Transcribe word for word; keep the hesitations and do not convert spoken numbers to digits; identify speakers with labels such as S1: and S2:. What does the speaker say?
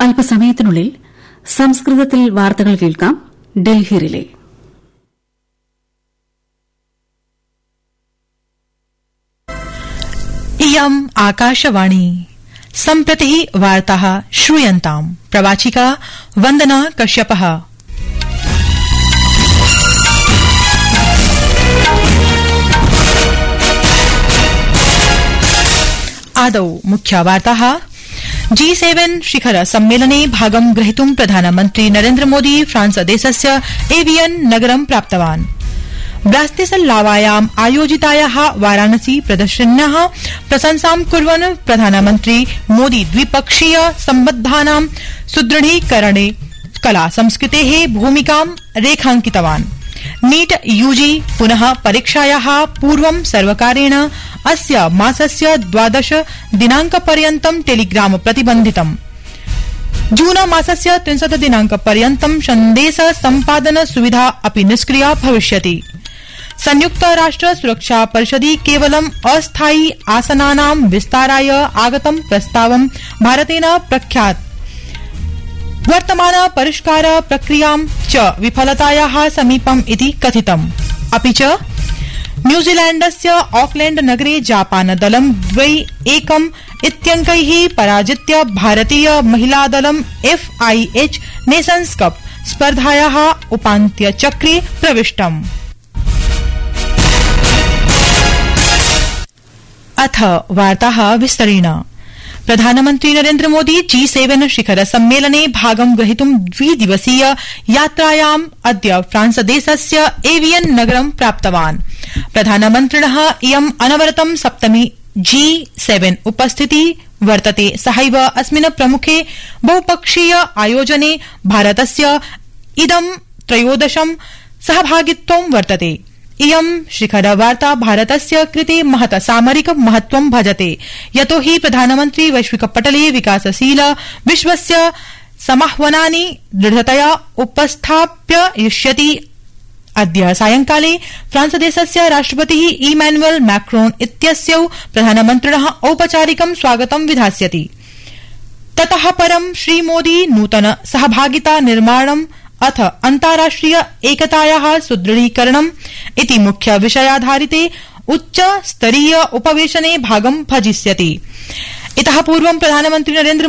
S1: അല്പസമയത്തിനുള്ളിൽ സംസ്കൃതത്തിൽ വാർത്തകൾ കേൾക്കാം. ഡൽഹി റിലേ.
S2: इयम् आकाशवाणी. सम्प्रति वार्ताः श्रूयन्ताम्. प्रवाचिका वन्दना कश्यपः. आदौ मुख्यवार्ताः. जी सेवन शिखर सम्मेलने भागं ग्रहीतुं प्रधानमन्त्री नरेन्द्र मोदी फ्रांसदेशस्य एवियन नगरं प्राप्तवान्. ब्रातिस्लावायाम् आयोजितायाः वाराणसी प्रदर्शन्याः प्रशंसां कुर्वन् प्रधानमन्त्री मोदी द्विपक्षीय सम्बन्धानां सुदृढीकरणे कला संस्कृतेः भूमिकां रेखांकितवान्. नीट यूजी पुनः परीक्षायाः पूर्वं सर्वकारेण अस्य मासस्य द्वादश दिनांकपर्यन्तं टेलीग्राम प्रतिबन्धितम्. जून मासस्य त्रिंशत् दिनांकपर्यन्तं सन्देश सम्पादन सुविधा अपि निष्क्रिया भविष्यति. संयुक्त राष्ट्र सुरक्षा परिषदि केवलम् अस्थायि आसनानां विस्ताराय आगतं प्रस्तावं भारतेन प्रख्यात्. वर्तमान परिष्कार प्रक्रियां च विफलतायाः समीपम् इति कथितम्. अपि च न्यूजीलैण्डस्य ऑकलैण्ड नगरे जापान दलं द्वै एकम् इत्यङ्कैः पराजित्य भारतीय महिलादलं एफआईएच नेशन्स कप स्पर्धायाः उपान्त्यचक्रे प्रविष्टम्. अथ वार्ताः विस्तरेण. प्रधानमन्त्री नरेन्द्र मोदी जी सेवन शिखर सम्मेलने भागं ग्रहीतुं द्विदिवसीय यात्रायाम् अद्य फ्रांसदेशस्य एवियन नगरं प्राप्तवान्. प्रधानमन्त्रिणः इयम् अनवरतं सप्तमी जी सेवन उपस्थिति वर्तते. सहैव अस्मिन् प्रमुखे बहुपक्षीय आयोजने भारतस्य इदं त्रयोदशं सहभागित्वं वर्तते. इयं शिखरवार्ता भारतस्य कृते महत् सामरिक महत्वं भजते. यतो हि प्रधानमन्त्री वैश्विकपटले विकासशील विश्वस्य समाह्वानानि दृढतया उपस्थापयिष्यति. अद्य सायंकाले फ्रांसदेशस्य राष्ट्रपतिः इमैनुअल मैक्रोन इत्यस्यौ प्रधानमन्त्रिणः औपचारिकं स्वागतं विधास्यति. ततः परं श्रीमोदी नूतन सहभागिता निर्माणम् अथ अन्ताराष्ट्रिय एकतायाः सुदृढीकरणम् इति मुख्य विषयाधारिते उच्च स्तरीय उपवेशने भागं भजिष्यति. इतः पूर्वं प्रधानमन्त्री नरेन्द्र